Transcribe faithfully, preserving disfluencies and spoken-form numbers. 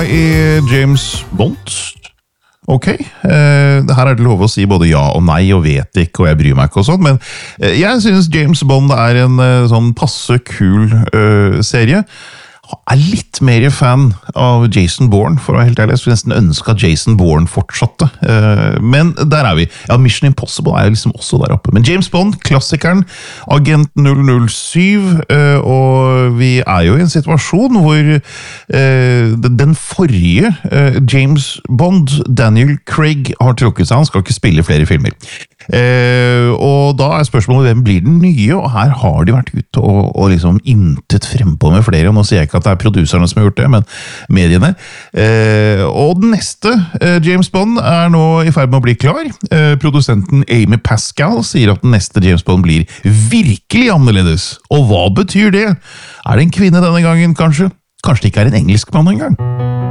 i James Bond? Ok, eh, her er det lov å si både ja og nei, og vet ikke, og jeg bryr meg ikke og sånn, men eh, jeg synes James Bond er en eh, sånn passe kul eh, serie. Jeg er litt mer fan av Jason Bourne, for å være helt ærlig. Jeg skulle nesten ønske at Jason Bourne fortsatte. Men der er vi. Ja, Mission Impossible er jo liksom også der oppe. Men James Bond, klassikeren, Agent null null syv, og vi er jo i en situasjon hvor den forrige James Bond, Daniel Craig, har trukket seg. Han skal ikke spille flere filmer. Uh, og da er spørsmålet hvem blir den nye, og her har de vært ute og, og liksom intet frempå med flere, og nå sier jeg ikke at det er produserne som har gjort det, men mediene. Uh, og den neste uh, James Bond er nå i ferd med å bli klar. Uh, produsenten Amy Pascal sier at den neste James Bond blir virkelig annerledes. Og hva betyr det? Er det en kvinne denne gangen, kanskje? Kanskje det ikke er en engelsk mann engang?